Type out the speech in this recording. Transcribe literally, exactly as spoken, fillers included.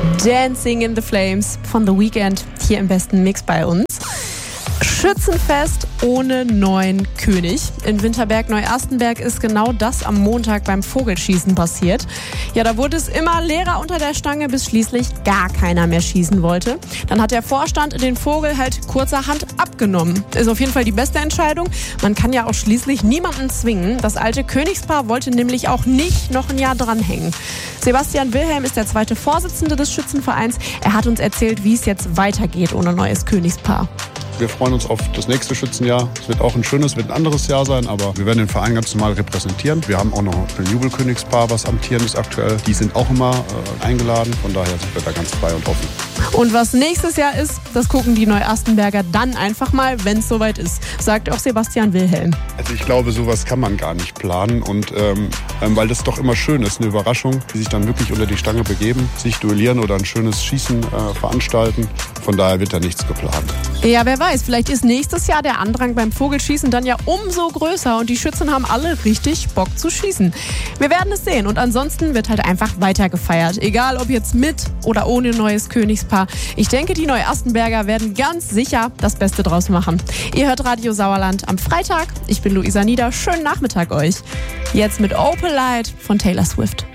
Dancing in the Flames von The Weeknd hier im besten Mix bei uns. Schützenfest ohne neuen König. In Winterberg-Neuerstenberg ist genau das am Montag beim Vogelschießen passiert. Ja, da wurde es immer leerer unter der Stange, bis schließlich gar keiner mehr schießen wollte. Dann hat der Vorstand den Vogel halt kurzerhand abgenommen. Ist auf jeden Fall die beste Entscheidung. Man kann ja auch schließlich niemanden zwingen. Das alte Königspaar wollte nämlich auch nicht noch ein Jahr dranhängen. Sebastian Wilhelm ist der zweite Vorsitzende des Schützenvereins. Er hat uns erzählt, wie es jetzt weitergeht ohne neues Königspaar. Wir freuen uns auf das nächste Schützenjahr. Es wird auch ein schönes, wird ein anderes Jahr sein, aber wir werden den Verein ganz normal repräsentieren. Wir haben auch noch ein Jubelkönigspaar, was amtierend ist aktuell. Die sind auch immer äh, eingeladen, von daher sind wir da ganz frei und offen. Und was nächstes Jahr ist, das gucken die Neuerstenberger dann einfach mal, wenn es soweit ist, sagt auch Sebastian Wilhelm. Also ich glaube, sowas kann man gar nicht planen und ähm, weil das doch immer schön ist, eine Überraschung, die sich dann wirklich unter die Stange begeben, sich duellieren oder ein schönes Schießen äh, veranstalten. Von daher wird da nichts geplant. Ja, wer weiß, vielleicht ist nächstes Jahr der Andrang beim Vogelschießen dann ja umso größer und die Schützen haben alle richtig Bock zu schießen. Wir werden es sehen und ansonsten wird halt einfach weiter gefeiert. Egal ob jetzt mit oder ohne neues Königspaar. Ich denke, die Neuerstenberger werden ganz sicher das Beste draus machen. Ihr hört Radio Sauerland am Freitag. Ich bin Luisa Nieder. Schönen Nachmittag euch. Jetzt mit Opalite von Taylor Swift.